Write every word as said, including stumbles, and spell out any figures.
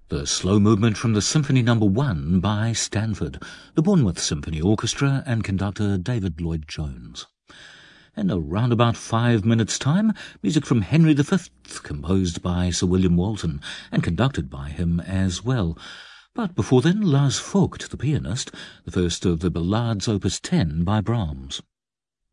The slow movement from the Symphony Number One by Stanford, the Bournemouth Symphony Orchestra and conductor David Lloyd-Jones. In around about five minutes' time, music from Henry the Fifth, composed by Sir William Walton and conducted by him as well. But before then, Lars Vogt, the pianist, the first of the Ballades Opus ten by Brahms.